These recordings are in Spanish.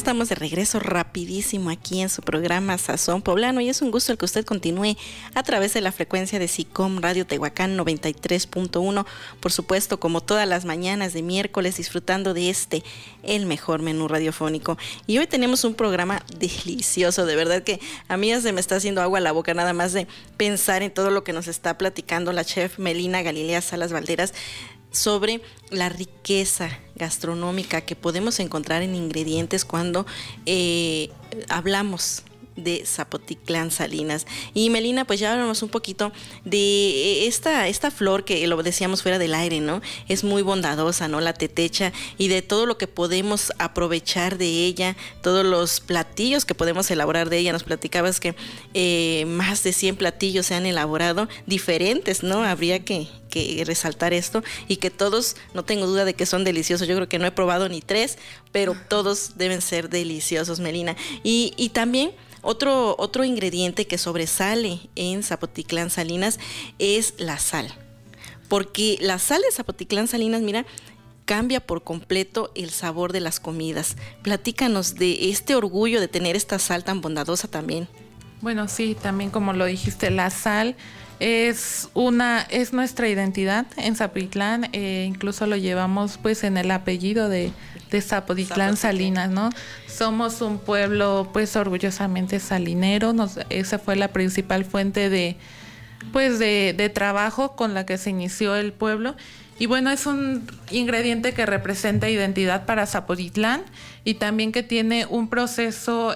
estamos de regreso rapidísimo aquí en su programa Sazón Poblano y es un gusto el que usted continúe a través de la frecuencia de SICOM Radio Tehuacán 93.1, por supuesto como todas las mañanas de miércoles disfrutando de el mejor menú radiofónico. Y hoy tenemos un programa delicioso, de verdad que a mí ya se me está haciendo agua a la boca nada más de pensar en todo lo que nos está platicando la chef Melina Galilea Salas Valderas sobre la riqueza gastronómica que podemos encontrar en ingredientes cuando hablamos de Zapotitlán Salinas. Y Melina, pues ya hablamos un poquito de esta flor que lo decíamos fuera del aire, ¿no? Es muy bondadosa, ¿no? La tetecha, y de todo lo que podemos aprovechar de ella, todos los platillos que podemos elaborar de ella. Nos platicabas que más de 100 platillos se han elaborado, diferentes, ¿no? Habría que resaltar esto, y que todos, no tengo duda de que son deliciosos. Yo creo que no he probado ni 3, pero todos deben ser deliciosos, Melina. Y también otro ingrediente que sobresale en Zapotitlán Salinas es la sal, porque la sal de Zapotitlán Salinas, mira, cambia por completo el sabor de las comidas. Platícanos de este orgullo de tener esta sal tan bondadosa también. Bueno, sí, también como lo dijiste, la sal es nuestra identidad en Zapotitlán, incluso lo llevamos pues en el apellido de Zapotitlán Salinas, ¿no? Somos un pueblo pues orgullosamente salinero, esa fue la principal fuente de trabajo con la que se inició el pueblo. Y bueno, es un ingrediente que representa identidad para Zapotitlán y también que tiene un proceso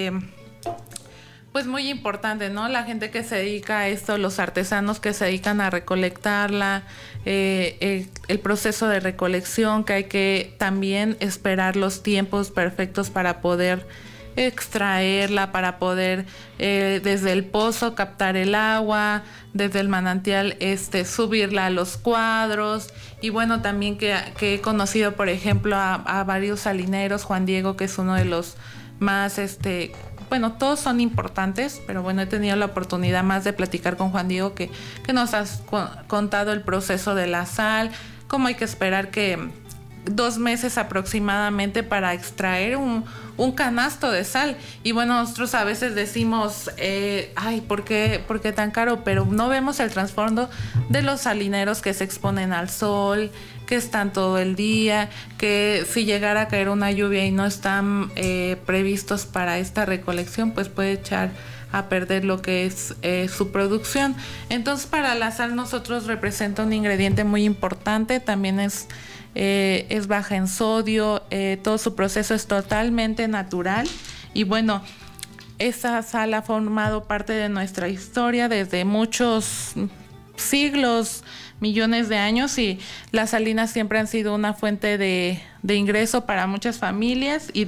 pues muy importante, ¿no? La gente que se dedica a esto, los artesanos que se dedican a recolectarla, el proceso de recolección, que hay que también esperar los tiempos perfectos para poder extraerla, para poder desde el pozo captar el agua, desde el manantial subirla a los cuadros. Y bueno, también que he conocido, por ejemplo, a varios salineros, Juan Diego, que es uno de los más bueno, todos son importantes, pero bueno, he tenido la oportunidad más de platicar con Juan Diego, que nos has contado el proceso de la sal, cómo hay que esperar que 2 meses aproximadamente para extraer un canasto de sal. Y bueno, nosotros a veces decimos, ¿por qué tan caro? Pero no vemos el trasfondo de los salineros que se exponen al sol, que están todo el día, que si llegara a caer una lluvia y no están previstos para esta recolección, pues puede echar a perder lo que es su producción. Entonces, para la sal nosotros representa un ingrediente muy importante, también es baja en sodio, todo su proceso es totalmente natural. Y bueno, esa sal ha formado parte de nuestra historia desde muchos siglos, millones de años, y las salinas siempre han sido una fuente de ingreso para muchas familias y